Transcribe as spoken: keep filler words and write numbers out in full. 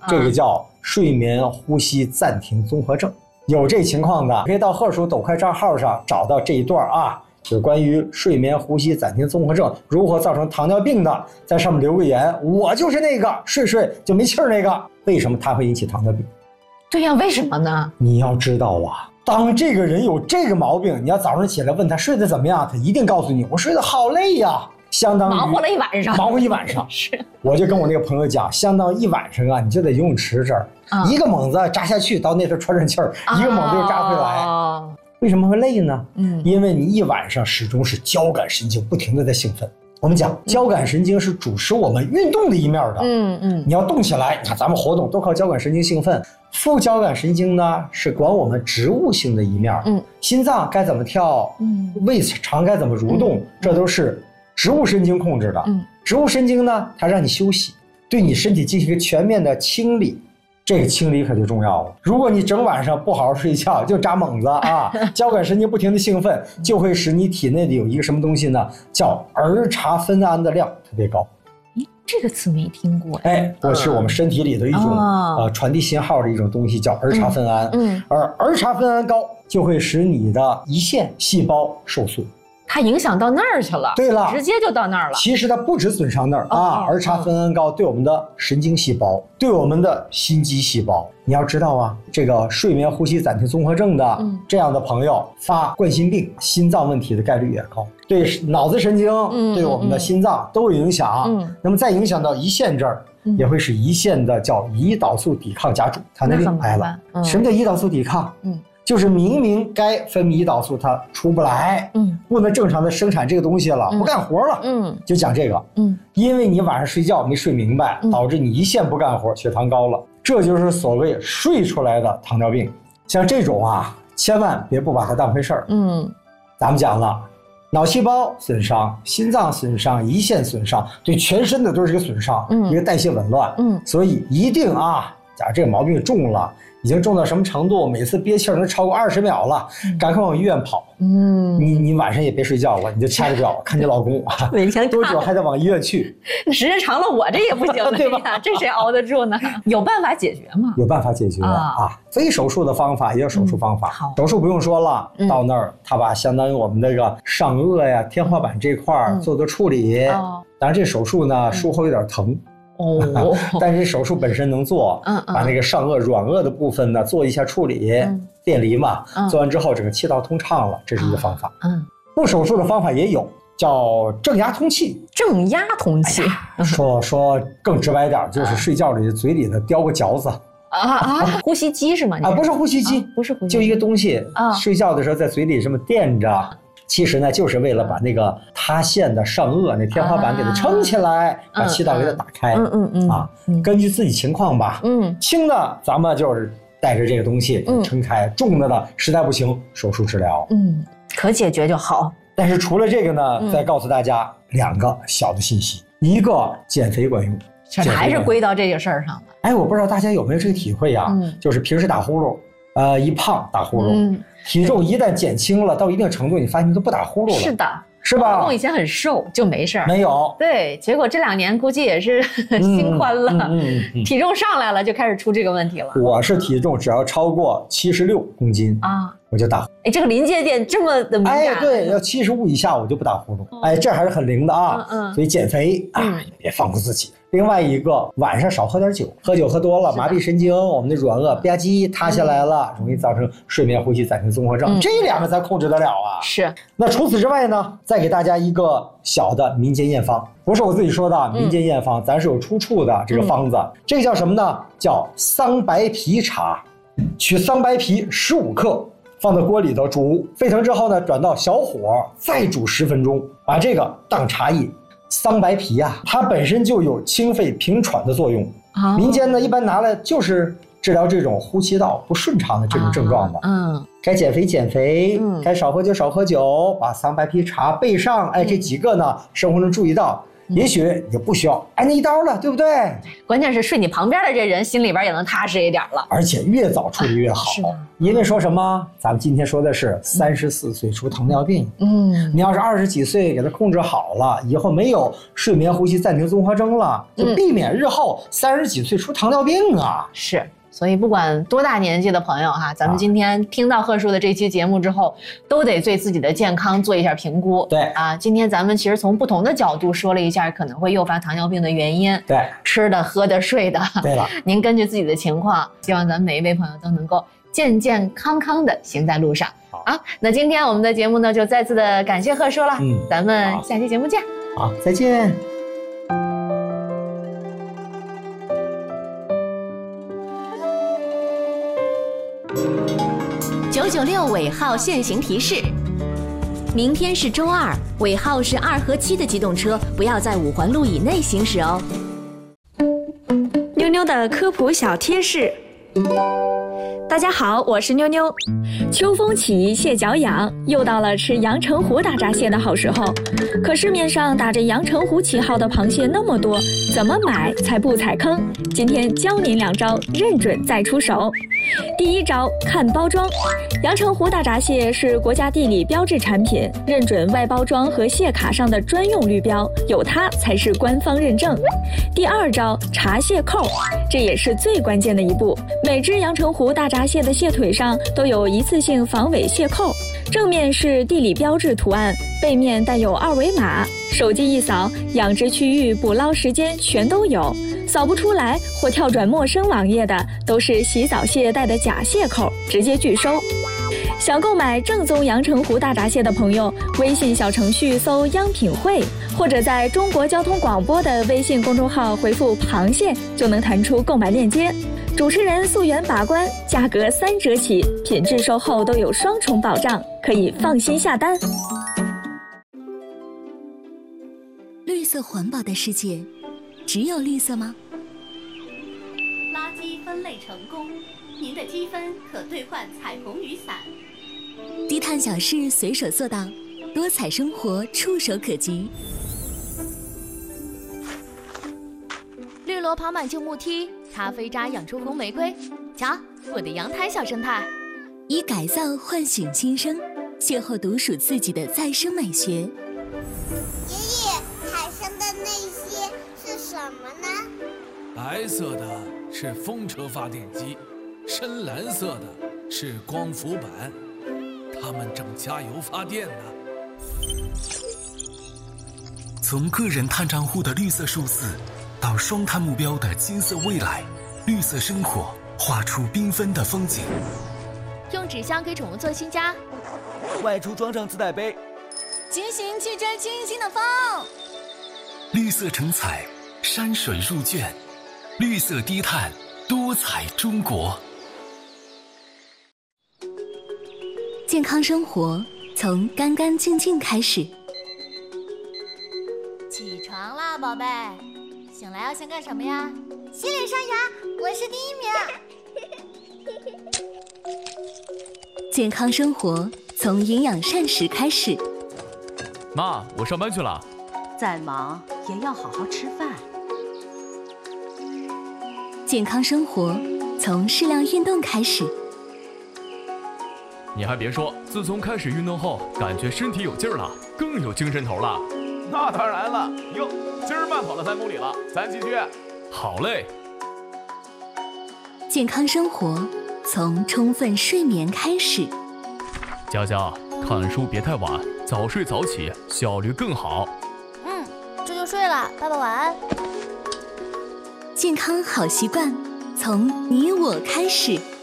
这个叫睡眠呼吸暂停综合症。有这情况的，可以到贺叔抖快账号上找到这一段啊，就是关于睡眠呼吸暂停综合症如何造成糖尿病的，在上面留个言，我就是那个睡睡就没气儿那个。为什么它会引起糖尿病？ 对呀，为什么呢？ 你要知道啊，当这个人有这个毛病，你要早上起来问他睡得怎么样，他一定告诉你我睡得好累呀，相当于忙活了一晚上， 忙活一晚上。 是， 我就跟我那个朋友讲，相当一晚上啊，你就在游泳池这儿、嗯、一个猛子扎下去，到那头喘喘气儿、哦，一个猛子又扎回来。哦，为什么会累呢？嗯，因为你一晚上始终是交感神经不停的在兴奋。我们讲交感神经是主持我们运动的一面的，嗯嗯，你要动起来，你看咱们活动都靠交感神经兴奋。副交感神经呢是管我们植物性的一面，嗯，心脏该怎么跳，嗯，胃肠该怎么蠕动，嗯、这都是植物神经控制的。嗯，植物神经呢，它让你休息，对你身体进行一个全面的清理。这个清理可就重要了。如果你整晚上不好好睡觉，就扎猛子啊，交感神经不停的兴奋，就会使你体内的有一个什么东西呢，叫儿茶酚胺的量特别高。 这个词没听过。 哎，我是我们身体里的一种、哦、呃传递信号的一种东西，叫儿茶酚胺。嗯，嗯而儿茶酚胺高就会使你的胰腺细胞受损。 它影响到那儿去了， 对了， 直接就到那儿了。 其实它不止损伤那儿、哦、啊，儿茶酚胺高对我们的神经细胞、哦，对我们的心肌细胞。你要知道啊，这个睡眠呼吸暂停综合症的、嗯、这样的朋友发冠心病、心脏问题的概率也高，对脑子神经、嗯、对我们的心脏都有影响。嗯，那么再影响到胰腺这儿。嗯、也会使胰腺的叫胰岛素抵抗加重，糖尿病来了、嗯。什么叫胰岛素抵抗？嗯。就是明明该分泌胰岛素它出不来，嗯，不能正常的生产这个东西了，嗯、不干活了，嗯，就讲这个，嗯，因为你晚上睡觉没睡明白，嗯、导致你胰腺不干活，血糖高了，这就是所谓睡出来的糖尿病。像这种啊，千万别不把它当回事儿，嗯，咱们讲了，脑细胞损伤、心脏损伤、胰腺损伤，对全身的都是一个损伤，嗯，一个代谢紊乱，嗯，所以一定啊，假如这个毛病重了。已经重到什么程度？每次憋气儿能超过二十秒了，嗯、赶快往医院跑。嗯，你你晚上也别睡觉了，你就掐着表看你老公， 每天多久还得往医院去？ 那时间长了，我这也不行了，对吧？这谁熬得住呢？有办法解决吗？ 有办法解决啊！啊非手术的方法也有手术方法。嗯、好，手术不用说了，嗯、到那儿他把相当于我们那个上颚呀、天花板这块儿做做处理。哦、当然这手术呢，术后有点疼。哦，但是手术本身能做，嗯嗯，把那个上颚软腭的部分呢做一下处理，嗯、电离嘛，嗯，做完之后整个气道通畅了，这是一个方法。嗯，不手术的方法也有，叫正压通气。 正压通气， 哎、说说更直白点，就是睡觉里嘴里的叼个嚼子。 啊啊！呼吸机是吗？ 啊，不是呼吸机， 啊、不是呼吸机， 就一个东西啊，睡觉的时候在嘴里这么垫着。其实呢，就是为了把那个塌陷的上颚那天花板给它撑起来，啊、把气道给它打开。嗯嗯嗯啊，根据自己情况吧。嗯，轻的咱们就是带着这个东西撑开，嗯、重的呢实在不行手术治疗。 嗯，可解决就好。 但是除了这个呢，嗯、再告诉大家两个小的信息：一个减肥管用， 这还是归到这个事儿上的。 哎，我不知道大家有没有这个体会啊？嗯、就是平时打呼噜。呃，一胖打呼噜，嗯、体重一旦减轻了到一定程度，你发现你都不打呼噜了。 是的， 是吧？ 我以前很瘦就没事儿， 没有。 对，结果这两年估计也是心宽了，嗯嗯嗯嗯、体重上来了，就开始出这个问题了。 我是体重只要超过七十六公斤啊，我就打。 哎，这个临界点这么的敏感。 哎，对，要七十五以下我就不打呼噜。嗯、哎，这还是很灵的啊。嗯嗯。所以减肥啊，嗯、别放过自己。另外一个，晚上少喝点酒，喝酒喝多了麻痹神经，我们的软腭吧唧塌下来了，嗯、容易造成睡眠呼吸暂停综合症。嗯、这两个咱控制得了啊。 是。 那除此之外呢，再给大家一个小的民间验方，不是我自己说的，嗯、民间验方咱是有出处的。这个方子，嗯、这个叫什么呢？叫桑白皮茶。取桑白皮十五克。放到锅里头煮，沸腾之后呢，转到小火再煮十分钟，把这个当茶叶。桑白皮啊，它本身就有清肺平喘的作用。啊、民间呢一般拿来就是治疗这种呼吸道不顺畅的这种症状的。啊、嗯，该减肥减肥，嗯、该少喝酒少喝酒，把桑白皮茶备上。哎，这几个呢，生活中注意到。 也许你就不需要挨那一刀了，对不对？ 关键是睡你旁边的这人心里边也能踏实一点了。 而且越早处理越好。 是的。 因为说什么？咱们今天说的是三十四岁出糖尿病。 嗯， 你要是二十几岁给它控制好了，以后没有睡眠呼吸暂停综合征了，就避免日后三十几岁出糖尿病啊。 是。所以不管多大年纪的朋友哈，咱们今天听到贺叔的这期节目之后，都得对自己的健康做一下评估。 对啊，今天咱们其实从不同的角度说了一下可能会诱发糖尿病的原因。 对， 吃的、喝的、睡的。 对了， 您根据自己的情况，希望咱们每一位朋友都能够健健康康的行在路上。好，啊，那今天我们的节目呢，就再次的感谢贺叔了。嗯，咱们下期节目见。 好，再见。 九九六尾号限行提示：明天是周二，尾号是二和七的机动车不要在五环路以内行驶哦。 妞妞的科普小贴士。大家好，我是妞妞。秋风起，蟹脚痒，又到了吃阳澄湖大闸蟹的好时候。可市面上打着阳澄湖旗号的螃蟹那么多，怎么买才不踩坑？今天教您两招，认准再出手。第一招，看包装。阳澄湖大闸蟹是国家地理标志产品，认准外包装和蟹卡上的专用绿标，有它才是官方认证。第二招，查蟹扣，这也是最关键的一步。每只阳澄湖大闸蟹的蟹腿上都有一次性防伪蟹扣，正面是地理标志图案，背面带有二维码，手机一扫，养殖区域、捕捞时间全都有。扫不出来或跳转陌生网页的，都是洗澡蟹带的假蟹扣，直接拒收。想购买正宗阳澄湖大闸蟹的朋友，微信小程序搜央品汇，或者在中国交通广播的微信公众号回复螃蟹，就能弹出购买链接。主持人溯源把关，价格三折起，品质售后都有双重保障，可以放心下单。 绿色环保的世界，只有绿色吗？ 垃圾分类成功，您的积分可兑换彩虹雨伞。 低碳小事随手做到，多彩生活触手可及。 绿萝爬满旧木梯，咖啡渣养出红玫瑰。瞧，我的阳台小生态。 以改造唤醒新生，邂逅独属自己的再生美学。爷爷，海上的那些是什么呢？ 白色的是风车发电机，深蓝色的是光伏板，它们正加油发电呢。 从个人碳账户的绿色数字，到双碳目标的金色未来，绿色生活画出缤纷的风景。 用纸箱给宠物做新家， 外出装上自带杯， 骑行去追清新的风。 绿色成彩，山水入卷，绿色低碳，多彩中国。 健康生活从干干净净开始。 起床啦，宝贝！醒来要先干什么呀？ 洗脸刷牙，我是第一名。 健康生活从营养膳食开始。 妈，我上班去了。 再忙也要好好吃饭。 健康生活从适量运动开始。 你还别说，自从开始运动后，感觉身体有劲儿了，更有精神头了。 那当然了，哟，今儿慢跑了三公里了，咱继续。 好嘞。 健康生活从充分睡眠开始。 佳佳，看书别太晚，早睡早起，效率更好。 嗯，这就睡了，爸爸晚安。 健康好习惯从你我开始。